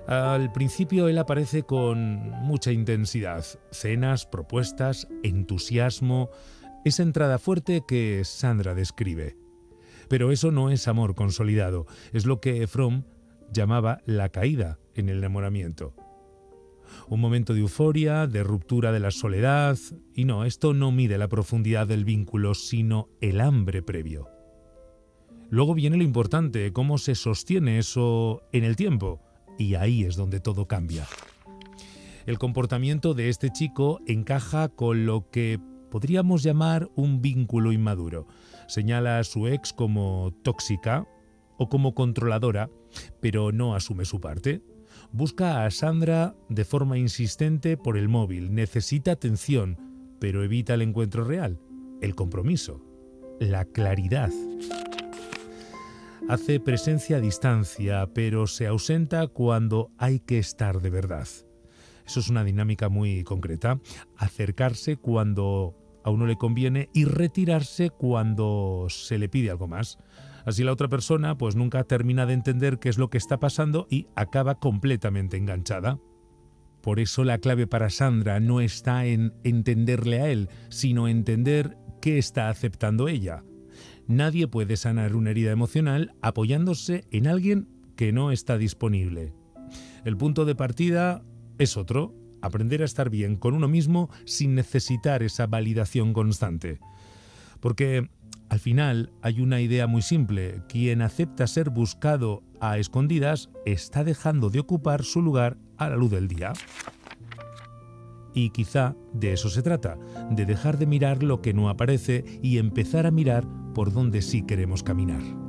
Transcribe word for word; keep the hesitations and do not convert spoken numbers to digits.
Al principio él aparece con mucha intensidad, cenas, propuestas, entusiasmo, esa entrada fuerte que Sandra describe. Pero eso no es amor consolidado, es lo que Fromm llamaba la caída en el enamoramiento. Un momento de euforia, de ruptura de la soledad, y no, esto no mide la profundidad del vínculo, sino el hambre previo. Luego viene lo importante, cómo se sostiene eso en el tiempo, y ahí es donde todo cambia. El comportamiento de este chico encaja con lo que podríamos llamar un vínculo inmaduro. Señala a su ex como tóxica o como controladora, pero no asume su parte. Busca a Sandra de forma insistente por el móvil, necesita atención, pero evita el encuentro real, el compromiso, la claridad. Hace presencia a distancia, pero se ausenta cuando hay que estar de verdad. Eso es una dinámica muy concreta. Acercarse cuando a uno le conviene y retirarse cuando se le pide algo más. Así la otra persona pues nunca termina de entender qué es lo que está pasando y acaba completamente enganchada. Por eso la clave para Sandra no está en entenderle a él, sino entender qué está aceptando ella. Nadie puede sanar una herida emocional apoyándose en alguien que no está disponible. El punto de partida es otro, aprender a estar bien con uno mismo sin necesitar esa validación constante. Porque al final hay una idea muy simple, quien acepta ser buscado a escondidas está dejando de ocupar su lugar a la luz del día. Y quizá de eso se trata, de dejar de mirar lo que no aparece y empezar a mirar por donde sí queremos caminar.